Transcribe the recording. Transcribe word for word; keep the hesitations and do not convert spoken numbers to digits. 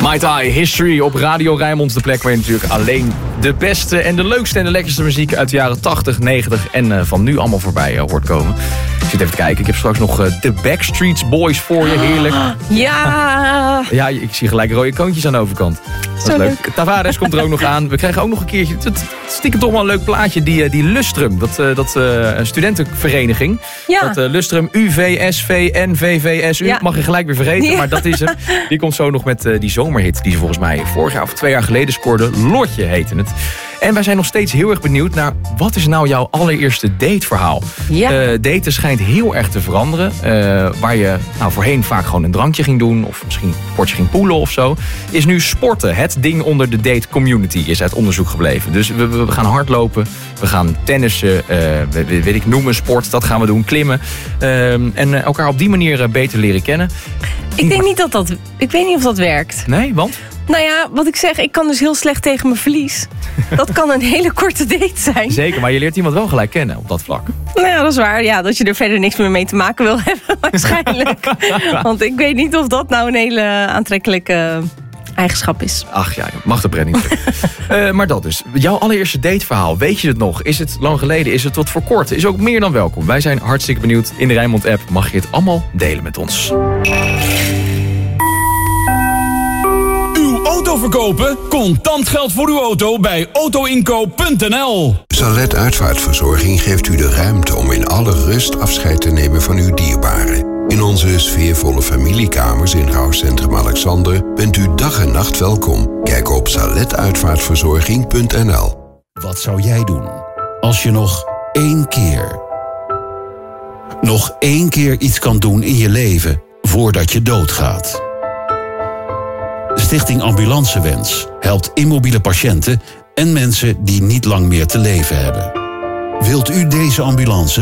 My Tai, History op Radio Rijnmond. De plek waar je natuurlijk alleen de beste en de leukste en de lekkerste muziek uit de jaren tachtig, negentig en uh, van nu allemaal voorbij uh, hoort komen. Ik zit even te kijken. Ik heb straks nog uh, de Backstreet Boys voor je. Heerlijk. Ja. Ja, ik zie gelijk rode koontjes aan de overkant. Dat Zo is leuk. leuk. Tavares komt er ook nog aan. We krijgen ook nog een keertje, het stiekem toch wel een leuk plaatje, die, die Lustrum. Dat, uh, dat uh, studentenvereniging. Ja. Dat uh, Lustrum U V S V N V V S U. Ja. Mag je gelijk weer vergeten, Ja. maar dat is het. Die komt zo nog met uh, die zomerhit die ze volgens mij vorig jaar of twee jaar geleden scoorde. Lotje heette het. En wij zijn nog steeds heel erg benieuwd naar wat is nou jouw allereerste dateverhaal? Ja. Uh, daten schijnt heel erg te veranderen. Uh, waar je nou, voorheen vaak gewoon een drankje ging doen of misschien een potje ging poelen of zo. Is nu sporten het ding onder de date community, is uit onderzoek gebleven. Dus we, we gaan hardlopen, we gaan tennissen, uh, weet ik, noem een sport, dat gaan we doen, klimmen. Uh, en uh, elkaar op die manier uh, beter leren kennen. Ik denk niet dat dat... Ik weet niet of dat werkt. Nee, want? Nou ja, wat ik zeg, ik kan dus heel slecht tegen mijn verlies. Dat kan een hele korte date zijn. Zeker, maar je leert iemand wel gelijk kennen op dat vlak. Nou ja, dat is waar. Ja, dat je er verder niks meer mee te maken wil hebben, waarschijnlijk. Want ik weet niet of dat nou een hele aantrekkelijke eigenschap is. Ach ja, mag de pret niet. uh, maar dat dus. Jouw allereerste dateverhaal, weet je het nog? Is het lang geleden? Is het tot voor kort? Is ook meer dan welkom. Wij zijn hartstikke benieuwd. In de Rijnmond-app mag je het allemaal delen met ons. Auto verkopen? Contant geld voor uw auto bij autoinkoop punt n l. Salet Uitvaartverzorging geeft u de ruimte om in alle rust afscheid te nemen van uw dierbaren. In onze sfeervolle familiekamers in rouwcentrum Alexander bent u dag en nacht welkom. Kijk op salet uitvaartverzorging punt n l. Wat zou jij doen als je nog één keer... nog één keer iets kan doen in je leven voordat je doodgaat? Stichting Ambulancewens helpt immobiele patiënten en mensen die niet lang meer te leven hebben. Wilt u deze ambulance